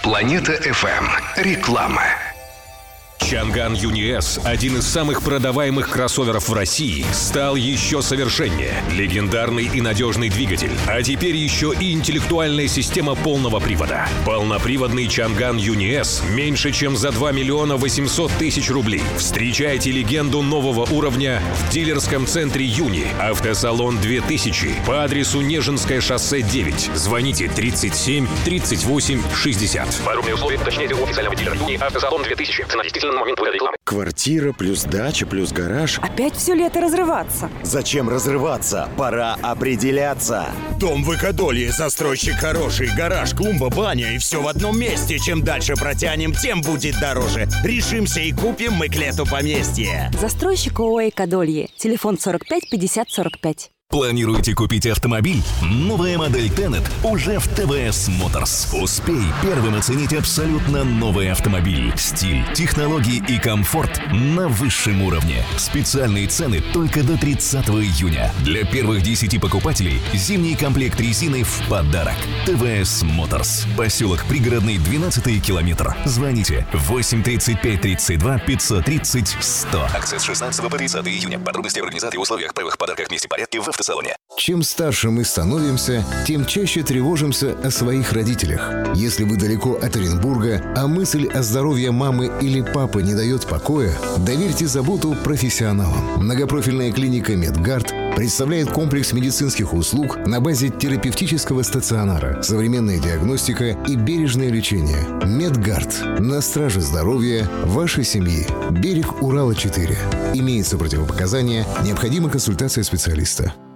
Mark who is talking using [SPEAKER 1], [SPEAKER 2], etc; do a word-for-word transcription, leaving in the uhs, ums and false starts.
[SPEAKER 1] Планета эф эм. Реклама.
[SPEAKER 2] Чанган Юни Эс, один из самых продаваемых кроссоверов в России, стал еще совершеннее. Легендарный и надежный двигатель, а теперь еще и интеллектуальная система полного привода. Полноприводный Чанган Юни Эс меньше, чем за два миллиона восемьсот тысяч рублей. Встречайте легенду нового уровня в дилерском центре Юни. Автосалон две тысячи по адресу Нежинское шоссе девять. Звоните тридцать семь тридцать восемь шестьдесят.
[SPEAKER 3] Подробные условия уточняйте у официального дилера Юни. Автосалон две тысячи. Цена действительно на момент выхода рекламы.
[SPEAKER 4] Квартира плюс дача плюс гараж.
[SPEAKER 5] Опять все лето разрываться.
[SPEAKER 4] Зачем разрываться? Пора определяться.
[SPEAKER 6] Дом в Экодолье. Застройщик хороший. Гараж, клумба, баня и все в одном месте. Чем дальше протянем, тем будет дороже. Решимся и купим мы к лету поместье.
[SPEAKER 5] Застройщик ООО «Экодолье». Телефон сорок пять пятьдесят сорок пять.
[SPEAKER 7] Планируете купить автомобиль? Новая модель Tenet уже в тэ вэ эс Motors. Успей первым оценить абсолютно новый автомобиль. Стиль, технологии и комфорт на высшем уровне. Специальные цены только до тридцатого июня. Для первых десяти покупателей зимний комплект резины в подарок. тэ вэ эс Motors. Поселок Пригородный, двенадцатый километр. Звоните восемь тридцать пять тридцать два пятьсот тридцать сто.
[SPEAKER 8] Акция с шестнадцатого по тридцатое июня. Подробности в организации и условиях, правилах, подарках, месте порядке в автосалоне.
[SPEAKER 9] Чем старше мы становимся, тем чаще тревожимся о своих родителях. Если вы далеко от Оренбурга, а мысль о здоровье мамы или папы не дает покоя, доверьте заботу профессионалам. Многопрофильная клиника «Медгард» представляет комплекс медицинских услуг на базе терапевтического стационара, современная диагностика и бережное лечение. «Медгард» на страже здоровья вашей семьи. Берег Урала четыре. Имеется противопоказания, необходима консультация специалиста.